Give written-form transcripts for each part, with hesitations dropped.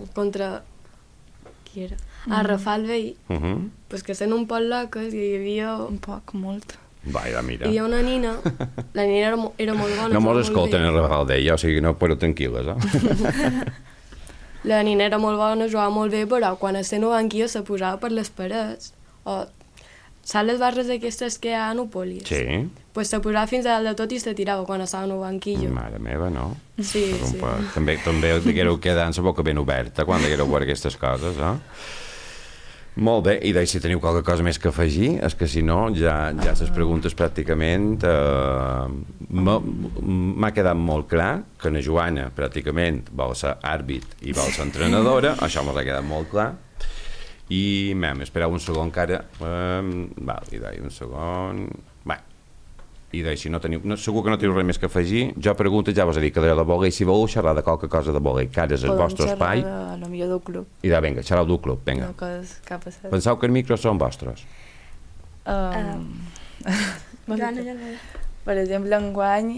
contra... Qui era? Rafal Veí, pues que sent un poc loques i hi havia... Un poc, molt. Vaja, mira. Hi havia una nina, la nina era molt bona. No mos escolten el Rafal Veí, o sigui, no, però tranquil·les, La nina era molt bona, jugava molt bé, però quan estem a banquilla se posava per les parets. O, saps les barres aquestes que hi ha a Nupòlis? Sí. Pues se posava fins a dalt de tot i se tirava quan estava en un banquillo. Mare meva, no? Sí, sí. També digueu quedant la boca ben oberta quan digueu veure aquestes coses, Molt bé, i si teniu qualque cosa més que afegir, és que si no, ja les preguntes pràcticament... M'ha quedat molt clar que la Joana pràcticament vol ser àrbit i vol ser entrenadora, això m'ha quedat molt clar, i espereu un segon encara, un segon... I si no teniu, segur que no teniu res més que afegir. Jo pregunto, ja vos he dit que de la vòlei, si voleu xerrar de qualque cosa de vòlei, que ara és el vostre espai. Podem xerrar de lo millor del club. I vinga, xerrau del club, vinga. No, que ha passat. Penseu que els micros són vostres. Per exemple, enguany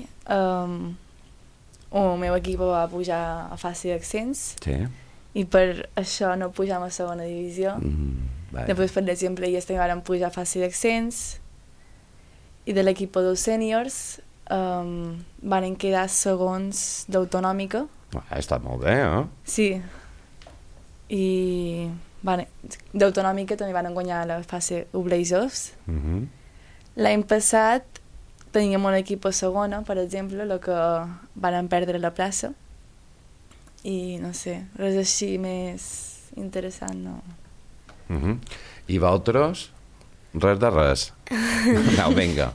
el meu equip va pujar a fase d'ascens i per això no pujam a segona divisió. Després, per exemple, ells també van pujar a fase d'ascens i de l'equip dels sèniors van quedar segons d'autonòmica. Ha estat molt bé, Sí. I d'autonòmica també van guanyar la fase Oblejos. L'any passat teníem un equip a segona, per exemple, el que van perdre la plaça. I no sé, res així més interessant, no. I vosaltres? Res de res. No, vinga.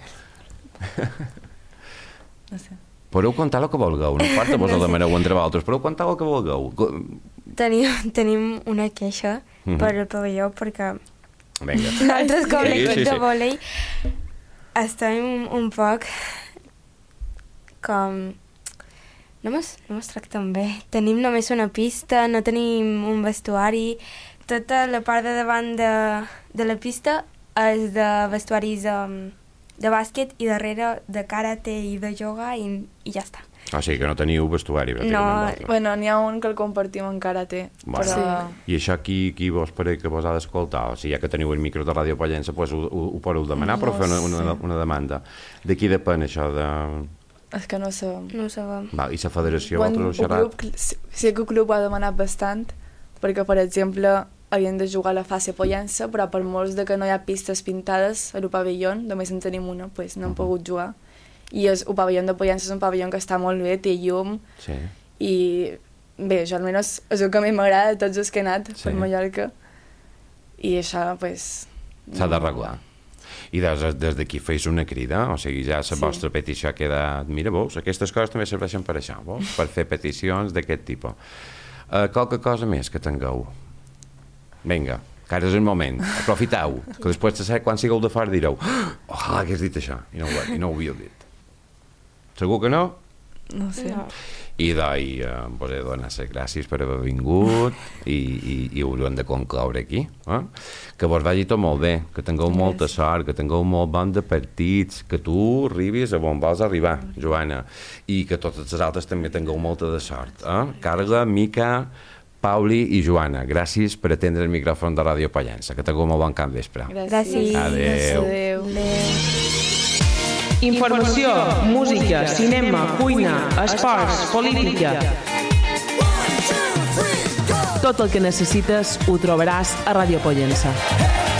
No sé. Podeu contar el que vulgueu, no importa vos ho demaneu entre vosaltres, podeu contar el que vulgueu. Tenim una queixa per el pavelló perquè vinga. nosaltres com l'equip de vòlei estem un poc com... No mos tracten bé. Tenim només una pista, no tenim un vestuari, tota la part de davant de la pista és de vestuaris de bàsquet i darrere de karate i de yoga i ja està. O sigui que no teniu vestuari. No. Bueno, n'hi ha un que el compartim en karate. Bueno. Però... I això qui vos pareix que vos ha d'escoltar? O sigui, ja que teniu el micro de Ràdio Pollença, pues ho podeu demanar, però fer una demanda. De qui depèn això de... És que no sabem. No ho sabem. I la federació vosaltres heu xerrat? Sí que el club ho ha demanat bastant, perquè, per exemple, havien de jugar a la fase Pollença, però per molts de que no hi ha pistes pintades a el pavelló, només en tenim una, pues no hem pogut jugar. I el pavelló de Pollença és un pavelló que està molt bé, té llum, i bé, això almenys és el que a mi m'agrada de tots els que he anat per Mallorca, i això, pues... S'ha d'arreglar. I des d'aquí feis una crida, o sigui, ja la vostra petició ha quedat... Mira, veus, aquestes coses també serveixen per això, veus? Per fer peticions d'aquest tipus. Qualque cosa més que tingueu? Vinga, que ara és el moment, aprofiteu, que després de ser, quan sigueu de fora direu ojalà hagués dit això, i no ho havíeu dit. Segur que no? No sé. I vos he de donar les gràcies per haver vingut i ho hem de concloure aquí. Que vos vagi tot molt bé, que tingueu molta sort, que tingueu molt bon de partits, que tu arribis a on vols arribar, Joana, i que totes les altres també tingueu molta de sort. Carla, Mica, Pauli i Joana, gràcies per atendre el micròfon de Ràdio Pollença. Que tingueu molt bon cap vespre. Gràcies. Adéu. Informació, música, cinema, cuina, esports, política. Tot el que necessites ho trobaràs a Ràdio Pollença.